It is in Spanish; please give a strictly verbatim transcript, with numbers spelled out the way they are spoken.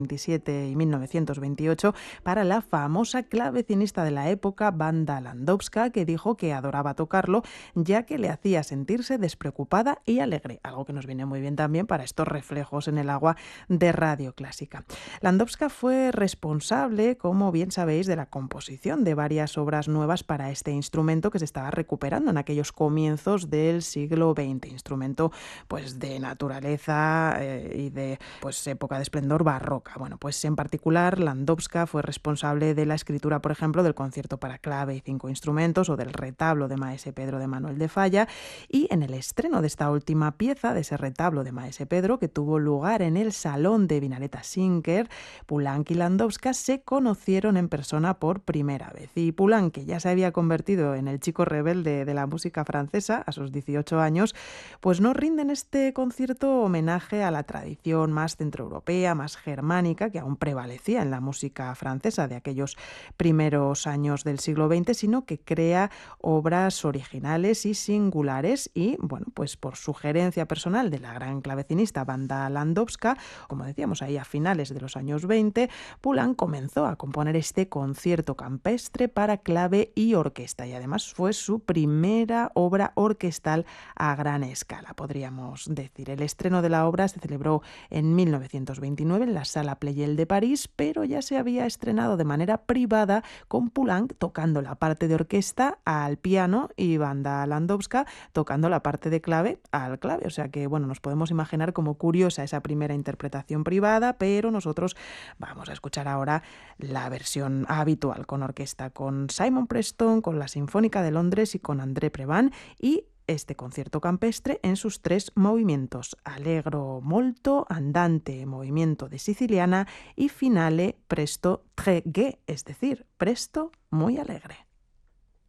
veintisiete y mil novecientos veintiocho para la famosa clavecinista de la época, Wanda Landowska, que dijo que adoraba tocarlo ya que le hacía sentirse despreocupada y alegre, algo que nos viene muy bien también para estos reflejos en el agua de Radio Clásica. Landowska fue responsable, como bien sabéis, de la composición de varias obras nuevas para este instrumento que se estaba recuperando en aquellos comienzos del siglo veinte, instrumento pues de naturaleza eh, y de pues época de esplendor barroca. Bueno, pues en particular Landowska fue responsable de la escritura, por ejemplo, del concierto para clave y cinco instrumentos o del retablo de Maese Pedro de Manuel de Falla, y en el estreno de esta última pieza, de ese retablo de Maese Pedro, que tuvo lugar en el Salón de Vinaleta Sinker, Poulenc y Landowska se conocieron en persona por primera vez. Y Poulenc, que ya se había convertido en el chico rebelde de la música francesa a sus dieciocho años, pues no rinde en este concierto homenaje a la tradición más centroeuropea, más germánica, que aún prevalecía en la música francesa de aquellos primeros años del siglo veinte, sino que crea obras originales y singulares y, bueno, pues por sugerencia personal de la gran clavecinista Wanda Landowska, como decíamos ahí a finales de los años veinte, Poulenc comenzó a componer este concierto campestre para clave y orquesta, y además fue su primera obra orquestal a gran escala, podríamos decir. El estreno de la obra se celebró en mil novecientos veintinueve en la Sala Pleyel de París, pero ya se había estrenado de manera privada con Poulenc tocando la parte de orquesta al piano y Wanda Landowska tocando la parte de clave al clave. O sea que, bueno, nos podemos imaginar como curiosa esa primera interpretación privada, pero nosotros vamos a escuchar ahora la versión habitual con orquesta, con Simon Preston, con la Sinfónica de Londres y con André Previn, y este concierto campestre en sus tres movimientos: allegro molto, andante movimiento de siciliana y finale presto très gai, es decir, presto muy alegre.